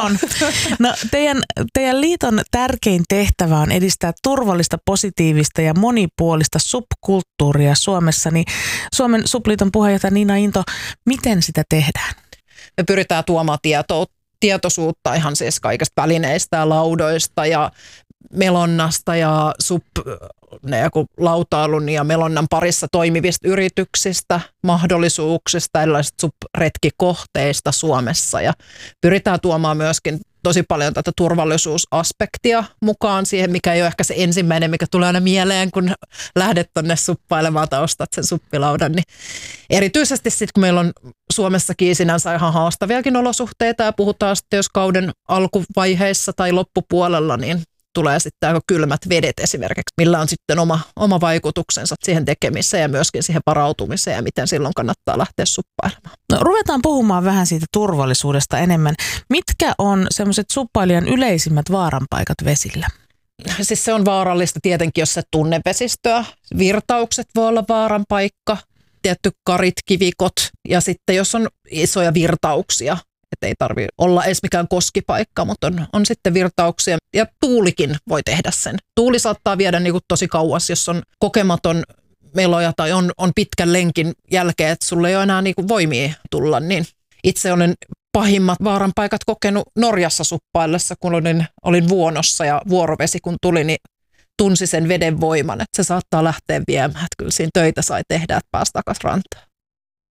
on. No, teidän liiton tärkein tehtävä on edistää turvallista, positiivista ja monipuolista SUP-kulttuuria Suomessa. Niin Suomen SUP-liiton puheenjohtaja Niina Into, miten sitä tehdään? Me pyritään tuomaan tietoisuutta ihan siis kaikista välineistä ja laudoista ja melonnasta ja lautailun ja melonnan parissa toimivista yrityksistä, mahdollisuuksista, erilaisista SUP-retkikohteista Suomessa ja pyritään tuomaan myöskin tosi paljon tätä turvallisuusaspektia mukaan siihen, mikä ei ole ehkä se ensimmäinen, mikä tulee aina mieleen, kun lähdet tonne suppailemaan tai ostat sen suppilaudan. Niin erityisesti sitten, kun meillä on Suomessakin sinänsä ihan haastaviakin olosuhteita ja puhutaan sitten, jos kauden alkuvaiheissa tai loppupuolella, niin tulee sitten aika kylmät vedet esimerkiksi, millä on sitten oma vaikutuksensa siihen tekemiseen ja myöskin siihen varautumiseen ja miten silloin kannattaa lähteä suppailemaan. No, ruvetaan puhumaan vähän siitä turvallisuudesta enemmän. Mitkä on semmoiset suppailijan yleisimmät vaaranpaikat vesillä? Siis se on vaarallista tietenkin, jos se tunne vesistöä. Virtaukset voi olla vaaranpaikka, tietty karit, kivikot ja sitten jos on isoja virtauksia. Että ei tarvitse olla edes mikään koskipaikka, mutta on sitten virtauksia ja tuulikin voi tehdä sen. Tuuli saattaa viedä niin kuin tosi kauas, jos on kokematon meloja tai on pitkän lenkin jälkeen, että sulle ei ole enää niin kuin voimia tulla. Niin itse olen pahimmat vaaranpaikat kokenut Norjassa suppaillessa, kun olin Vuonossa ja vuorovesi kun tuli, niin tunsi sen veden voiman, että se saattaa lähteä viemään. Että kyllä siinä töitä sai tehdä, että pääsi takaisin rantaan.